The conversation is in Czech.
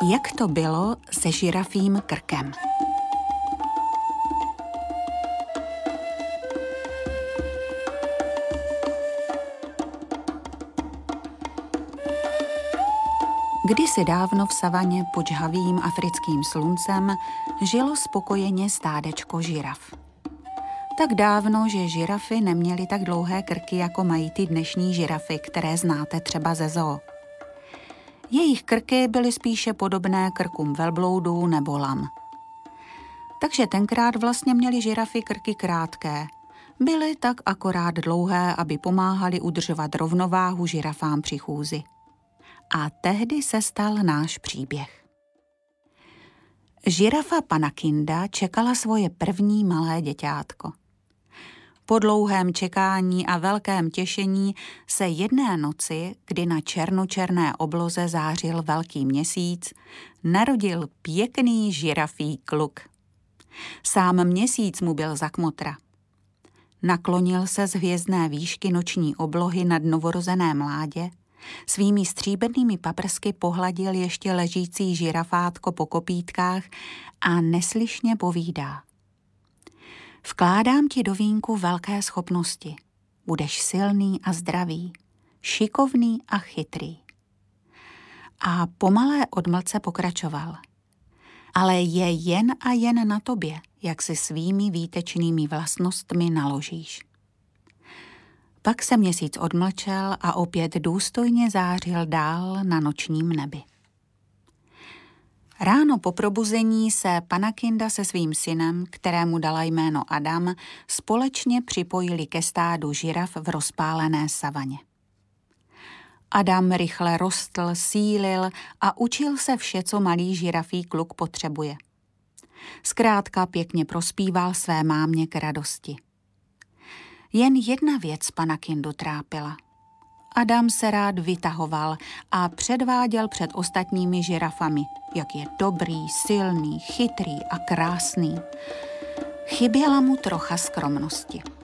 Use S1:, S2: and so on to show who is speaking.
S1: Jak to bylo se žirafím krkem? Kdysi dávno v savaně pod žhavým africkým sluncem žilo spokojeně stádečko žiraf. Tak dávno, že žirafy neměly tak dlouhé krky, jako mají ty dnešní žirafy, které znáte třeba ze zoo. Jejich krky byly spíše podobné krkům velbloudů nebo lam. Takže tenkrát vlastně měly žirafy krky krátké. Byly tak akorát dlouhé, aby pomáhaly udržovat rovnováhu žirafám při chůzi. A tehdy se stal náš příběh. Žirafa Panakinda čekala svoje první malé děťátko. Po dlouhém čekání a velkém těšení se jedné noci, kdy na černočerné obloze zářil velký měsíc, narodil pěkný žirafí kluk. Sám měsíc mu byl za kmotra. Naklonil se z hvězdné výšky noční oblohy nad novorozené mládě, svými stříbrnými paprsky pohladil ještě ležící žirafátko po kopýtkách a neslyšně povídá. Vkládám ti do vínku velké schopnosti. Budeš silný a zdravý, šikovný a chytrý. A pomalé odmlce pokračoval. Ale je jen a jen na tobě, jak si svými výtečnými vlastnostmi naložíš. Pak se měsíc odmlčel a opět důstojně zářil dál na nočním nebi. Ráno po probuzení se Panakinda se svým synem, kterému dala jméno Adam, společně připojili ke stádu žiraf v rozpálené savaně. Adam rychle rostl, sílil a učil se vše, co malý žirafí kluk potřebuje. Zkrátka pěkně prospíval své mámě k radosti. Jen jedna věc Panakindu trápila. Adam se rád vytahoval a předváděl před ostatními žirafami, jak je dobrý, silný, chytrý a krásný. Chyběla mu trocha skromnosti.